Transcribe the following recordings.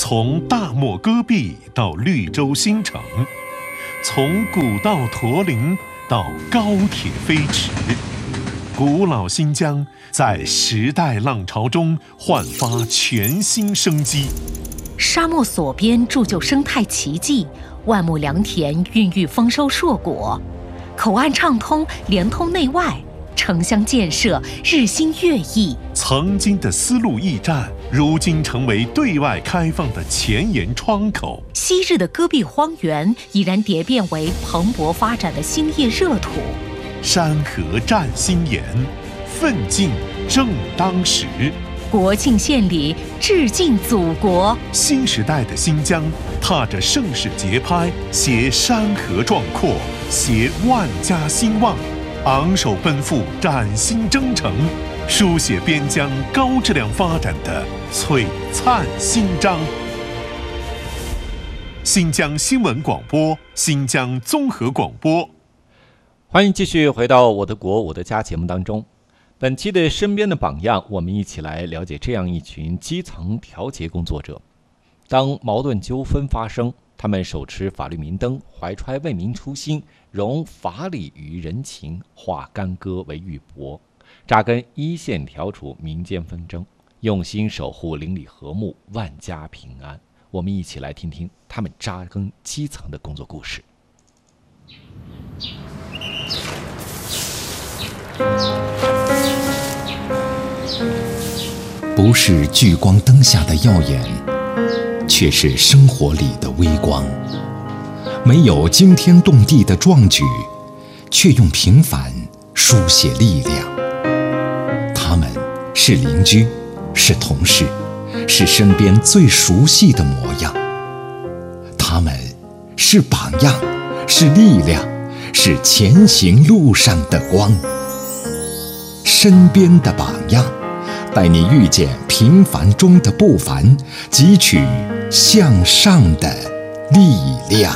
从大漠戈壁到绿洲新城，从古道驼铃到高铁飞驰，古老新疆在时代浪潮中焕发全新生机。 沙漠所边铸就生态奇迹，万亩良田孕育丰收硕果，口岸畅通，连通内外，城乡建设日新月异。 曾经的丝路驿站，如今成为对外开放的前沿窗口。 昔日的戈壁荒原已然蝶变为蓬勃发展的兴业热土。 山河占新颜，奋进正当时。 国庆献礼，致敬祖国。 新时代的新疆，踏着盛世节拍，携山河壮阔，携万家兴旺，昂首奔赴崭新征程，书写边疆高质量发展的璀璨新章。新疆新闻广播，新疆综合广播。 欢迎继续回到我的国我的家节目当中。本期的身边的榜样，我们一起来了解这样一群基层调解工作者。当矛盾纠纷发生，他们手持法律明灯，怀揣为民初心，融法理于人情，化干戈为玉帛，扎根一线，调处民间纷争，用心守护邻里和睦，万家平安。我们一起来听听他们扎根基层的工作故事。 不是聚光灯下的耀眼，却是生活里的微光。没有惊天动地的壮举，却用平凡书写力量。他们是邻居，是同事，是身边最熟悉的模样。他们是榜样，是力量，是前行路上的光。身边的榜样，带你遇见平凡中的不凡，汲取向上的力量。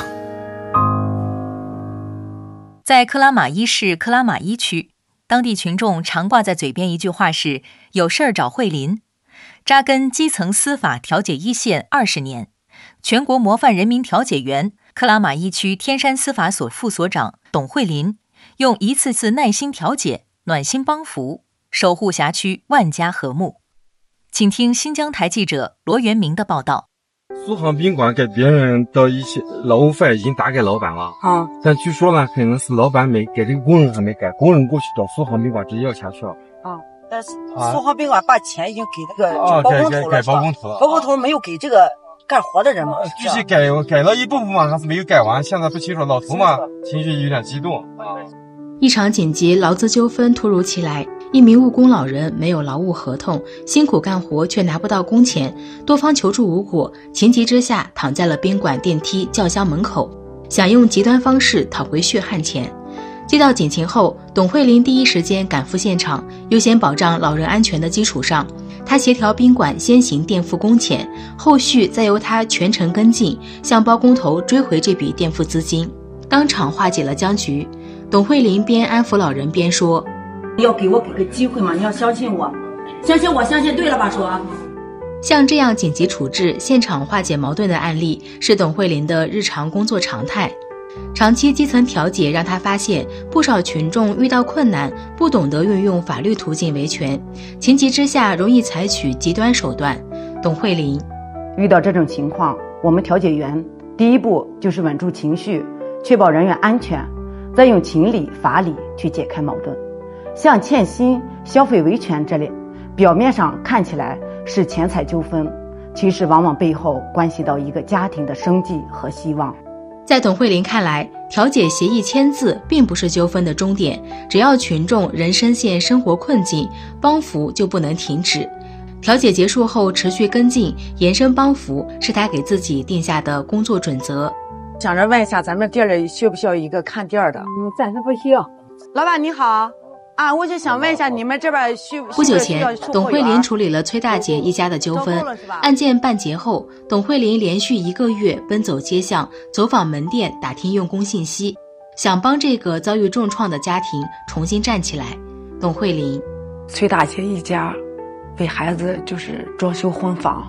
在克拉玛依市克拉玛依区，当地群众常挂在嘴边一句话是“有事儿找慧琳”。扎根基层司法调解一线20年，全国模范人民调解员、克拉玛依区天山司法所副所长董慧琳，用一次次耐心调解，暖心帮扶，守护辖区万家和睦。请听新疆台记者罗元明的报道。 苏杭宾馆给别人的一些劳务费已经打给老板了但据说呢，可能是老板没给这个工人还没给，工人过去到苏杭宾馆直接要钱去了但是苏杭宾馆把钱已经给那个包工头了， 给包工头了， 包工头没有给这个干活的人嘛？ 具体改了一部分嘛，还是没有改完，现在不清楚。老头嘛，情绪有点激动一场紧急劳资纠纷突如其来，一名务工老人没有劳务合同，辛苦干活却拿不到工钱，多方求助无果，情急之下躺在了宾馆电梯轿厢门口，想用极端方式讨回血汗钱。接到警情后，董慧琳第一时间赶赴现场，优先保障老人安全的基础上，他协调宾馆先行垫付工钱，后续再由他全程跟进，向包工头追回这笔垫付资金，当场化解了僵局。董慧琳边安抚老人边说：“ 要给个机会嘛，你要相信我，相信对了吧？说。” 像这样紧急处置、现场化解矛盾的案例，是董慧琳的日常工作常态。长期基层调解让他发现，不少群众遇到困难不懂得运用法律途径维权，情急之下容易采取极端手段。董慧琳： 遇到这种情况，我们调解员第一步就是稳住情绪，确保人员安全，再用情理法理去解开矛盾。像欠薪、消费维权这类，表面上看起来是钱财纠纷，其实往往背后关系到一个家庭的生计和希望。 在董慧琳看来，调解协议签字并不是纠纷的终点，只要群众仍深陷生活困境，帮扶就不能停止。调解结束后持续跟进，延伸帮扶是他给自己定下的工作准则。 想着问一下咱们店里需不需要一个看店的？暂时不需要。老板你好我就想问一下你们这边不久前，董慧琳处理了崔大姐一家的纠纷。案件办结后，董慧琳连续1个月奔走街巷，走访门店，打听用工信息，想帮这个遭遇重创的家庭重新站起来。董慧琳： 崔大姐一家为孩子就是装修婚房，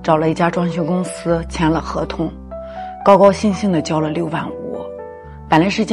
找了一家装修公司签了合同，高高兴兴的交了6.5万。本来是